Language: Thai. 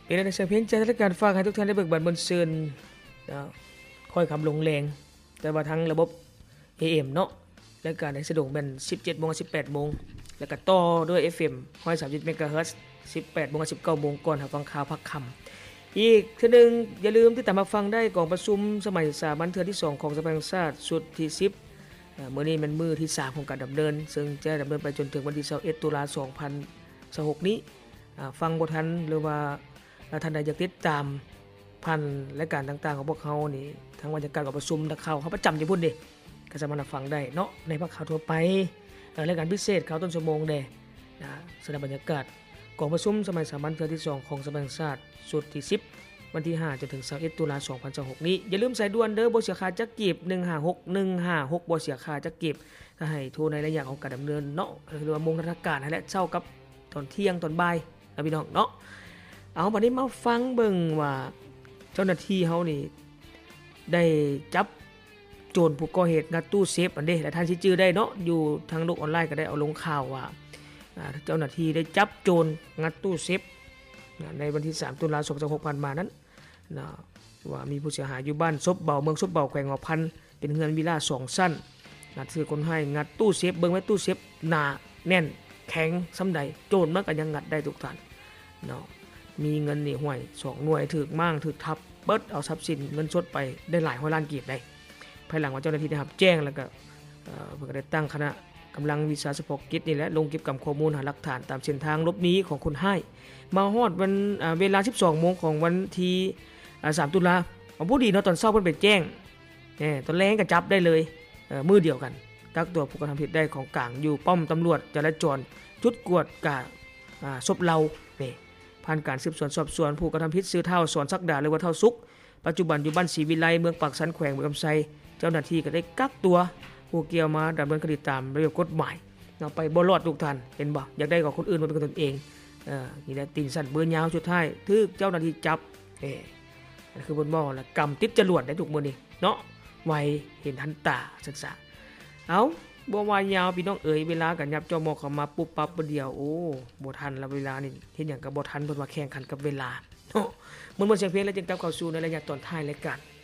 เป็นในเสียงเพลงใจและการฟังให้ทุกท่านได้เบิกบานบนเซินค่อยคำลงแรงแต่ว่าทั้งระบบ AM เนาะและการในสะดวกเป็น 17 โมง 18 โมงแล้วก็ต่อด้วย FM 130 เมกะเฮิรตซ์ 18 โมง 19 โมงก่อนฟังข่าวพักค่ำอีกทีนึงอย่าลืมที่ตามมาฟังได้กองประชุมสมัยสามัญเทื่อที่ 2 ของสภาแห่งชาติสุดที่10มื้อนี้เป็นมื้อที่3ของการดำเนินซึ่งจะดำเนินไปจนถึงวันที่21ตุลาคม2026นี้ฟังบ่ทันหรือว่าท่านใดอยากติดตามพันและการต่างๆของพวกเขานี่ทั้งวันการประชุมและข่าวเขาประจำอยู่พุ่นเด้ก็สามารถฟังได้เนาะในภาคข่าวทั่วไปรายการพิเศษข่าวต้นชั่วโมงเด้แสดงบรรยากาศกองประชุมสมัยสามัญเทื่อที่ 2 ของสภาแห่งชาติสุดที่10วันที่5จนถึง21ตุลาคม2026นี้อย่าลืมสายด่วนเด้อบ่เสียค่าจักกีบ156บ่เสียค่าจักกีบถ้าให้โทรในระยะของการดำเนินเนาะหรือว่ามงราชการและเช้ากับตอนเที่ยงตอนบ่ายนะพี่น้องเนาะเอาบัดนี้มาฟังเบิ่งว่าเจ้าหน้าที่เฮานี่ได้จับโจรผู้ก่อเหตุงัดตู้เซฟอันเด้และท่านสิจื้อได้เนาะอยู่ทางโลกออนไลน์ก็ได้เอาลงข่าวว่าเจ้าหน้าที่ได้จับโจรงัดตู้เซฟในวันที่3ตุลาคม2026ผ่านมานั้นว่ามีผู้เสียหายอยู่บ้านซบเบาเมืองซบเบาแขวงหัวพันเป็นเฮือนวิลล่า2ชั้นคือคนให้งัดตู้เซฟเบิ่งไว้ตู้เซฟหนาแน่นแข็งซำใดโจรมันก็ยังงัดได้ทุกท่านเนาะมีเงินนี่ห้วย2หน่วยถูกมั่งถูกทับเบิดเอาทรัพย์สินเงินสดไปได้หลาย100ล้านกีบได้ภายหลังว่าเจ้าหน้าที่ได้รับแจ้งแล้วก็เพิ่นก็ได้ตั้งคณะกำลังวิสาเฉพาะกิจนี่แหละลงเก็บกำข้อมูลหาหลักฐานตามเส้นทางหลบหนีของคนให้มาฮอดวันเวลา 12 โมงของวันที่3ตุลาคมผู้ดีเนาะตอนเช้าเพิ่นไปแจ้งตอนแลงก็จับได้เลยมื้อเดียวกันตักตัวผู้กระทำผิดได้ของกลางอยู่ป้อมตำรวจจราจรจุดกวดกะศพเรานี่ผ่านการสืบสวนสอบสวนผู้กระทำผิดชื่อเท่าสอนศักดาหรือว่าเท่าสุขปัจจุบันอยู่บ้านศรีวิไลเมืองปากสันแขวงเมืองกำไซเจ้าหน้าที่ก็ได้กักตัวผู้เกี่ยวมาดำเนินคดีตามระเบียบกฎหมายเอาไปบ่รอดทุกท่านเห็นบ่อยากได้กับคนอื่นมาเป็นของตนเองนี่แหละตีนสั่นเบิ่นยาวสุดท้ายถึกเจ้าหน้าที่จับนั่นคือเพิ่นบ่ล่ะกรรมติดจรวดได้ทุกมื้อนี้เนาะไวเห็นทันตาศึกษาเอาบ่ว่ายาวพี่น้องเอ๋ยเวลากันยับจอมอเข้ามาปุ๊บปั๊บบ่เดียวโอ้บ่ทันแล้วเวลานี่เฮ็ดหยังก็บ่ทันเพิ่นว่าแข่งขันกับเวลาเนาะมันเสียงเพลงแล้วจึงกลับเข้าสู่ในระยะตอนท้ายรายการ